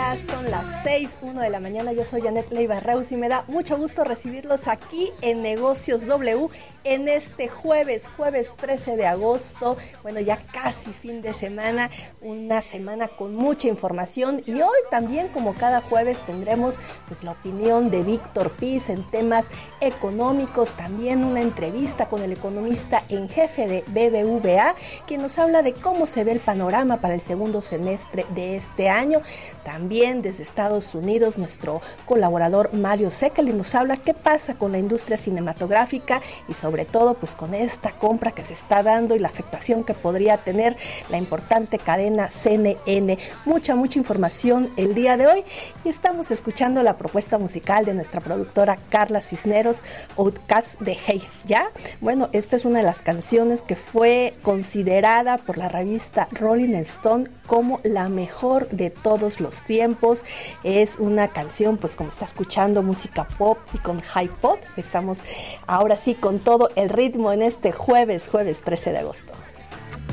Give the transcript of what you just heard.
Ya son las 6:01 de la mañana. Yo soy Janet Leiva Reus y me da mucho gusto recibirlos aquí en Negocios W en este jueves 13 de agosto. Bueno, ya casi fin de semana, una semana con mucha información, y hoy también, como cada jueves, tendremos pues la opinión de Víctor Piz en temas económicos, también una entrevista con el economista en jefe de BBVA, quien nos habla de cómo se ve el panorama para el segundo semestre de este año. También desde Estados Unidos, nuestro colaborador Mario Sekeli nos habla qué pasa con la industria cinematográfica y sobre todo pues con esta compra que se está dando y la afectación que podría tener la importante cadena CNN. Mucha información el día de hoy, y estamos escuchando la propuesta musical de nuestra productora Carla Cisneros, Outcast de Hey Ya. Bueno, esta es una de las canciones que fue considerada por la revista Rolling Stone como la mejor de todos los tiempos. Es una canción, pues como está escuchando, música pop y con high pop. Estamos ahora sí con todo el ritmo en este jueves 13 de agosto.